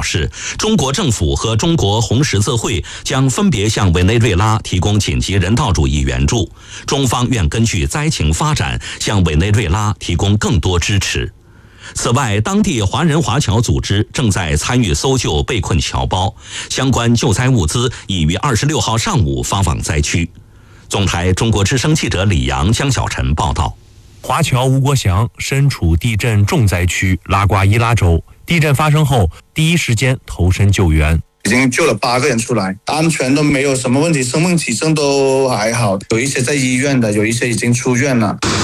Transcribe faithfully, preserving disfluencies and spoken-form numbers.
示，中国政府和中国红十字会将分别向委内瑞拉提供紧急人道主义援助，中方愿根据灾情发展向委内瑞拉提供更多支持。此外，当地华人华侨组织正在参与搜救被困侨胞，相关救灾物资已于二十六号上午发往灾区。总台中国之声记者李阳、江小晨报道。 华侨吴国祥身处地震重灾区拉瓜伊拉州，地震发生后第一时间投身救援。 已经救了八个人出来，安全都没有什么问题，生命体征都还好，有一些在医院的，有一些已经出院了。